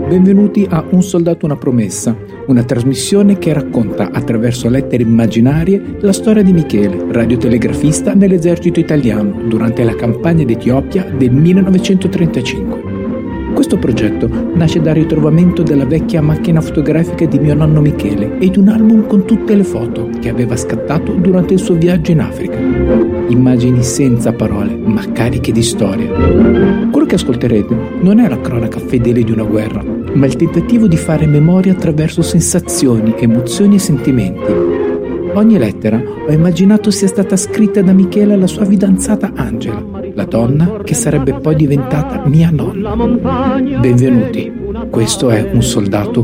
Benvenuti a Un soldato una promessa, una trasmissione che racconta attraverso lettere immaginarie la storia di Michele, radiotelegrafista nell'esercito italiano durante la campagna d'Etiopia del 1935. Questo progetto nasce dal ritrovamento della vecchia macchina fotografica di mio nonno Michele e di un album con tutte le foto che aveva scattato durante il suo viaggio in Africa. Immagini senza parole, ma cariche di storia. Quello che ascolterete non è la cronaca fedele di una guerra, ma il tentativo di fare memoria attraverso sensazioni, emozioni e sentimenti. Ogni lettera ho immaginato sia stata scritta da Michele alla sua fidanzata Angela, la donna che sarebbe poi diventata mia nonna. Benvenuti, questo è Un soldato